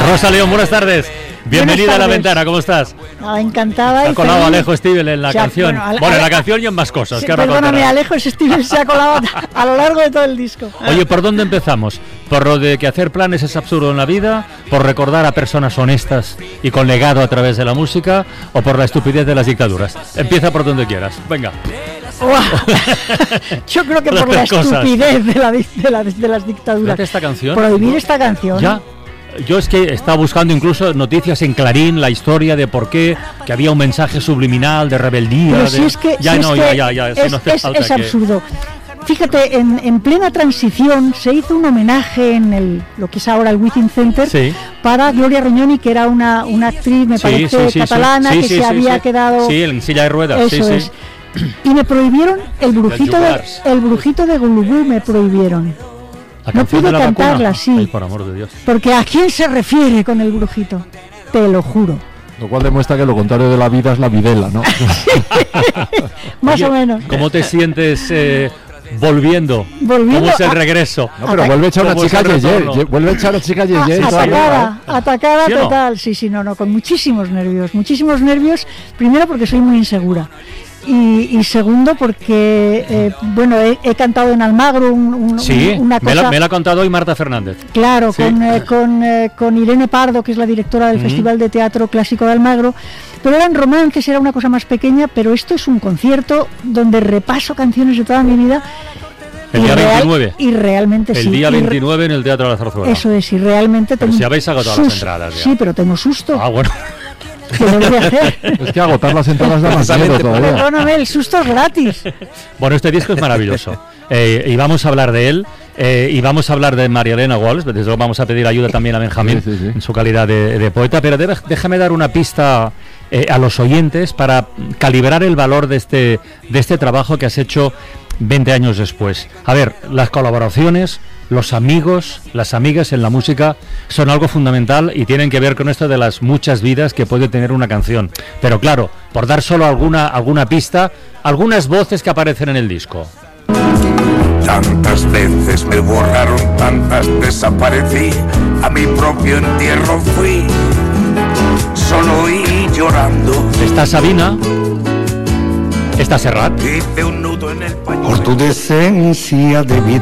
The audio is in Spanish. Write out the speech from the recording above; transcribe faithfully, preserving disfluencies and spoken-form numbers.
Rosa León, buenas tardes. Bienvenida a La Ventana, ¿cómo estás? Ah, encantada. Se ha colado Alejo Stivel en la o sea, canción. Bueno, al, bueno, en la canción y en más cosas. Sí, que ahora perdóname, contarás. Alejo Stivel se ha colado a lo largo de todo el disco. Oye, ¿por dónde empezamos? ¿Por lo de que hacer planes es absurdo en la vida? ¿Por recordar a personas honestas y con legado a través de la música? ¿O por la estupidez de las dictaduras? Empieza por donde quieras. Venga. Yo creo que por la estupidez de, la, de, la, de las dictaduras. ¿Esta canción? Prohibir esta canción. Ya. Yo es que estaba buscando incluso noticias en Clarín, la historia de por qué, que había un mensaje subliminal de rebeldía. Pero de... si es que, ya si no, es ya, que ya, ya, es, si no hace es, falta es que... absurdo. Fíjate, en, en plena transición se hizo un homenaje en el lo que es ahora el Within Center, sí, para Gloria Rognoni, que era una, una actriz, me sí, parece, sí, sí, catalana, sí, que sí, se sí, había sí. quedado... Sí, en silla de ruedas. Eso sí, es. Sí. Y me prohibieron el brujito de, el brujito de Gulubú, me prohibieron. No pude cantarla, sí. Ay, por amor de Dios. Porque ¿a quién se refiere con el brujito? Te lo juro. Lo cual demuestra que lo contrario de la vida es la videla, ¿no? Más Oye, o menos. ¿Cómo te sientes eh, volviendo? Volviendo. ¿Cómo es el a... regreso? No, pero vuelve a echar una chica Yeye. Vuelve a echar a chica Yeye. Atacada, atacada ¿Sí total. No? Sí, sí, no, no, con muchísimos nervios. Muchísimos nervios. Primero porque soy muy insegura. Y, y segundo porque, eh, bueno, he, he cantado en Almagro un, un, sí, una cosa... me la, me la ha contado hoy Marta Fernández. Claro, sí. con, eh, con, eh, con Irene Pardo, que es la directora del uh-huh. Festival de Teatro Clásico de Almagro, pero eran romances, era una cosa más pequeña, pero esto es un concierto donde repaso canciones de toda mi vida. El día real, veintinueve. Y realmente el sí. El día veintinueve en el Teatro de la Zarzuela. Eso es, y realmente pero tengo... si habéis agotado las entradas ya. Sí, pero tengo susto. Ah, bueno. ¿Qué voy a hacer? Es que agotar las entradas da más miedo todavía. Perdóname, el susto es gratis. Bueno, este disco es maravilloso. Eh, y vamos a hablar de él. Eh, y vamos a hablar de María Elena Walsh. Desde luego vamos a pedir ayuda también a Benjamín, sí, sí, sí. en su calidad de, de poeta. Pero debe, déjame dar una pista eh, a los oyentes para calibrar el valor de este, de este trabajo que has hecho veinte años después. A ver, las colaboraciones, los amigos, las amigas en la música son algo fundamental y tienen que ver con esto de las muchas vidas que puede tener una canción. Pero claro, por dar solo alguna, alguna pista, algunas voces que aparecen en el disco. Tantas veces me borraron, tantas desaparecí, a mi propio entierro fui, solo y llorando. Está Sabina, está Serrat. Hice un nudo en el pañuelo. Por tu decencia de vida.